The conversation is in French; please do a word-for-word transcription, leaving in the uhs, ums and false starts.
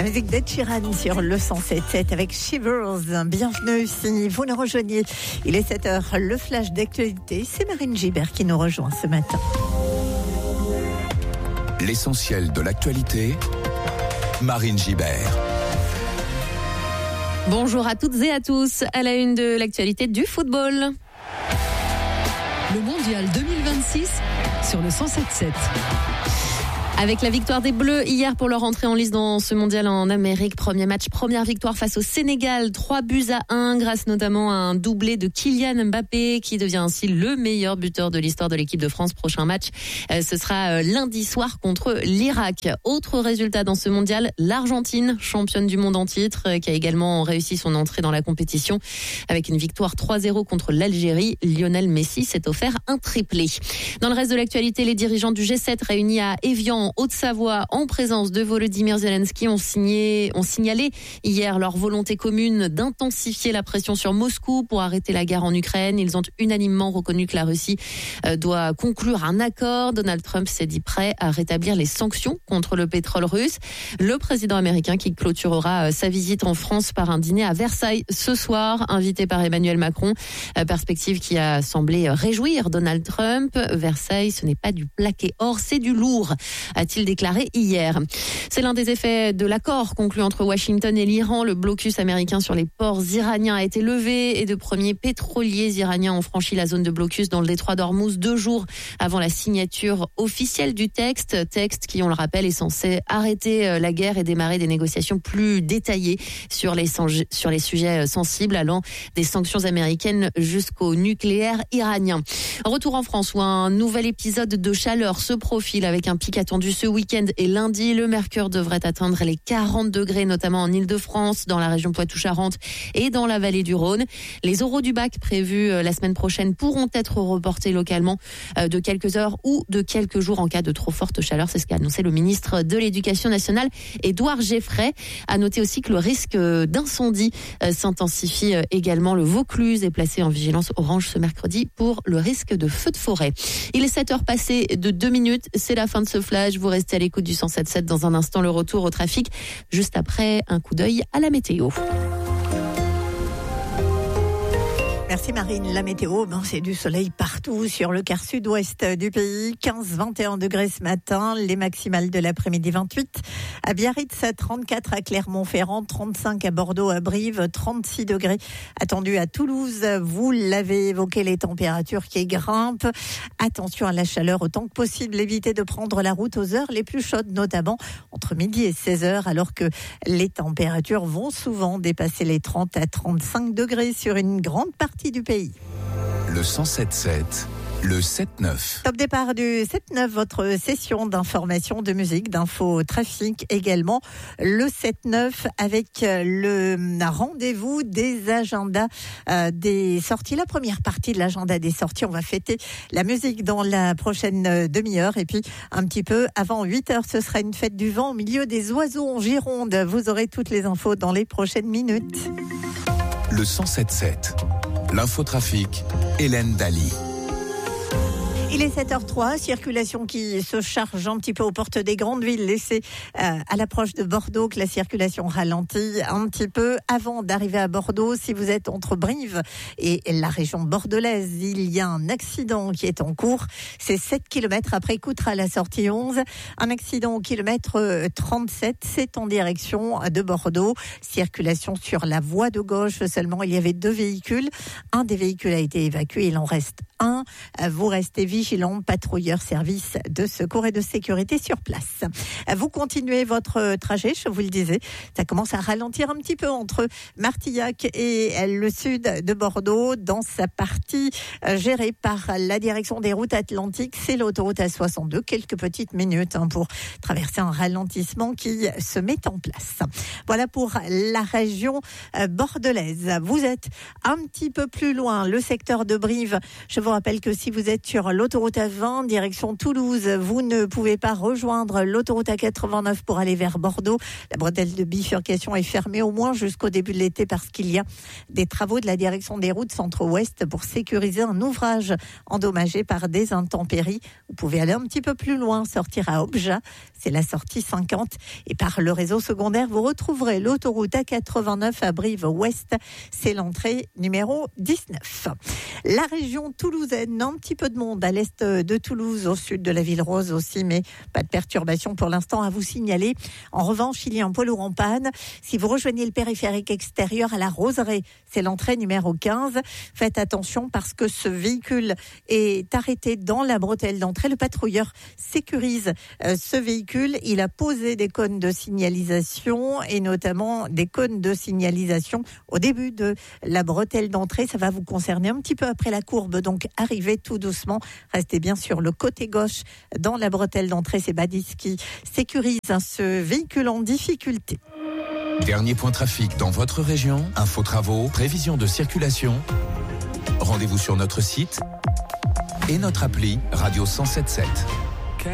La musique d'Ed Sheeran sur le cent sept sept avec Shivers. Bienvenue si vous nous rejoignez. Il est sept heures, le flash d'actualité. C'est Marine Gibert qui nous rejoint ce matin. L'essentiel de l'actualité, Marine Gibert. Bonjour à toutes et à tous. À la une de l'actualité du football. Le mondial deux mille vingt-six sur le cent sept sept. Avec la victoire des Bleus hier pour leur entrée en lice dans ce mondial en Amérique. Premier match, première victoire face au Sénégal. trois buts à un grâce notamment à un doublé de Kylian Mbappé qui devient ainsi le meilleur buteur de l'histoire de l'équipe de France. Prochain match, ce sera lundi soir contre l'Irak. Autre résultat dans ce mondial, l'Argentine, championne du monde en titre, qui a également réussi son entrée dans la compétition avec une victoire trois zéro contre l'Algérie. Lionel Messi s'est offert un triplé. Dans le reste de l'actualité, les dirigeants du G sept réunis à Évian, en Haute-Savoie, en présence de Volodymyr Zelensky, ont, signé, ont signalé hier leur volonté commune d'intensifier la pression sur Moscou pour arrêter la guerre en Ukraine. Ils ont unanimement reconnu que la Russie doit conclure un accord. Donald Trump s'est dit prêt à rétablir les sanctions contre le pétrole russe. Le président américain qui clôturera sa visite en France par un dîner à Versailles ce soir, invité par Emmanuel Macron. Perspective qui a semblé réjouir Donald Trump. Versailles, ce n'est pas du plaqué or, c'est du lourd, a-t-il déclaré hier. C'est l'un des effets de l'accord conclu entre Washington et l'Iran. Le blocus américain sur les ports iraniens a été levé et de premiers pétroliers iraniens ont franchi la zone de blocus dans le détroit d'Ormuz deux jours avant la signature officielle du texte. Texte qui, on le rappelle, est censé arrêter la guerre et démarrer des négociations plus détaillées sur les, sur les sujets sensibles, allant des sanctions américaines jusqu'au nucléaire iranien. Retour en France où un nouvel épisode de chaleur se profile avec un pic attendu ce week-end et lundi. Le mercure devrait atteindre les quarante degrés, notamment en Île-de-France, dans la région Poitou-Charentes et dans la vallée du Rhône. Les oraux du bac prévus la semaine prochaine pourront être reportés localement de quelques heures ou de quelques jours en cas de trop forte chaleur. C'est ce qu'a annoncé le ministre de l'Éducation nationale, Édouard Geffray. À noter aussi que le risque d'incendie s'intensifie également. Le Vaucluse est placé en vigilance orange ce mercredi pour le risque de feu de forêt. Il est sept heures passées de deux minutes. C'est la fin de ce flash. Vous restez à l'écoute du cent sept sept. Dans un instant, le retour au trafic. Juste après, un coup d'œil à la météo. Merci Marine. La météo, ben c'est du soleil partout sur le quart sud-ouest du pays. quinze à vingt et un degrés ce matin. Les maximales de l'après-midi vingt-huit. À Biarritz, trente-quatre à Clermont-Ferrand, trente-cinq à Bordeaux, à Brive, trente-six degrés attendus à Toulouse. Vous l'avez évoqué, les températures qui grimpent. Attention à la chaleur autant que possible. Évitez de prendre la route aux heures les plus chaudes, notamment entre midi et seize heures, alors que les températures vont souvent dépasser les trente à trente-cinq degrés sur une grande partie du pays. Le cent sept sept, le sept neuf. Top départ du sept neuf, votre session d'information, de musique, d'info, trafic également. Le sept neuf avec le rendez-vous des agendas euh, des sorties. La première partie de l'agenda des sorties, on va fêter la musique dans la prochaine demi-heure. Et puis un petit peu avant huit heures, ce sera une fête du vent au milieu des oiseaux en Gironde. Vous aurez toutes les infos dans les prochaines minutes. Le cent sept sept. L'infotrafic, Hélène Daly. Il est sept heures trois, circulation qui se charge un petit peu aux portes des grandes villes. Laissez euh, à l'approche de Bordeaux que la circulation ralentit un petit peu avant d'arriver à Bordeaux. Si vous êtes entre Brive et la région bordelaise, il y a un accident qui est en cours. C'est sept kilomètres après Coutras à la sortie onze. Un accident au kilomètre trente-sept, c'est en direction de Bordeaux. Circulation sur la voie de gauche seulement. Il y avait deux véhicules. Un des véhicules a été évacué, il en reste un. Vous restez vigilant, patrouilleur, service de secours et de sécurité sur place. Vous continuez votre trajet, je vous le disais, ça commence à ralentir un petit peu entre Martillac et le sud de Bordeaux, dans sa partie gérée par la direction des routes atlantiques. C'est l'autoroute A soixante-deux, quelques petites minutes hein, pour traverser un ralentissement qui se met en place. Voilà pour la région bordelaise. Vous êtes un petit peu plus loin, le secteur de Brive. Je vous rappelle que si vous êtes sur l'autoroute l'autoroute A vingt, direction Toulouse. Vous ne pouvez pas rejoindre l'autoroute A quatre-vingt-neuf pour aller vers Bordeaux. La bretelle de bifurcation est fermée au moins jusqu'au début de l'été parce qu'il y a des travaux de la direction des routes centre-ouest pour sécuriser un ouvrage endommagé par des intempéries. Vous pouvez aller un petit peu plus loin, sortir à Obja, c'est la sortie cinquante. Et par le réseau secondaire, vous retrouverez l'autoroute A quatre-vingt-neuf à Brive-Ouest, c'est l'entrée numéro dix-neuf. La région toulousaine, un petit peu de monde à l'est de Toulouse, au sud de la ville rose aussi, mais pas de perturbation pour l'instant à vous signaler. En revanche, il y a un poids lourd en panne. Si vous rejoignez le périphérique extérieur à la Roseraie, c'est l'entrée numéro quinze. Faites attention parce que ce véhicule est arrêté dans la bretelle d'entrée. Le patrouilleur sécurise euh, ce véhicule. Il a posé des cônes de signalisation et notamment des cônes de signalisation au début de la bretelle d'entrée. Ça va vous concerner un petit peu après la courbe, donc arrivez tout doucement. Restez bien sur le côté gauche dans la bretelle d'entrée. C'est Badis qui sécurise hein, ce véhicule en difficulté. Dernier point trafic dans votre région, info travaux, prévision de circulation. Rendez-vous sur notre site et notre appli Radio cent sept sept.